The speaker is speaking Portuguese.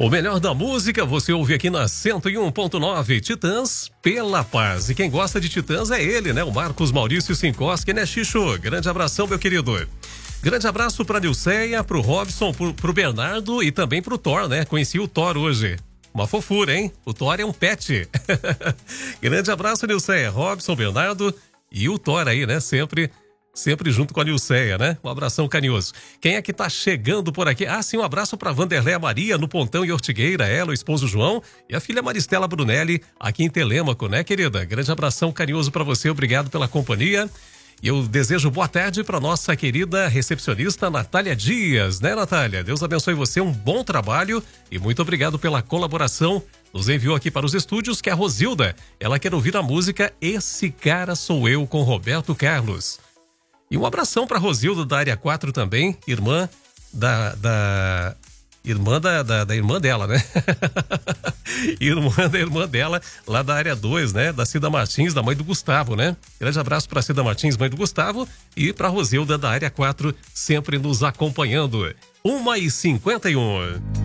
O melhor da música você ouve aqui na 101.9 Titãs pela Paz. E quem gosta de Titãs é ele, né? O Marcos Maurício Sinkoski, né, Xixo? Grande abração, meu querido. Grande abraço pra Nilceia, pro Robson, pro Bernardo e também pro Thor, né? Conheci o Thor hoje. Uma fofura, hein? O Thor é um pet. Grande abraço, Nilceia, Robson, Bernardo e o Thor aí, né? Sempre junto com a Nilceia, né? Um abração carinhoso. Quem é que tá chegando por aqui? Ah, sim, um abraço pra Vanderléia Maria, no Pontão e Ortigueira, ela, o esposo João e a filha Maristela Brunelli, aqui em Telêmaco, né, querida? Grande abração carinhoso pra você, obrigado pela companhia. E eu desejo boa tarde pra nossa querida recepcionista Natália Dias, né, Natália? Deus abençoe você, um bom trabalho e muito obrigado pela colaboração. Nos enviou aqui para os estúdios que a Rosilda, ela quer ouvir a música Esse Cara Sou Eu, com Roberto Carlos. E um abração para Rosilda da área 4 também, irmã da irmã dela, né? irmã dela, lá da área 2, né? Da Cida Martins, da mãe do Gustavo, né? Grande abraço para Cida Martins, mãe do Gustavo, e para Rosilda da área 4, sempre nos acompanhando. 1h51.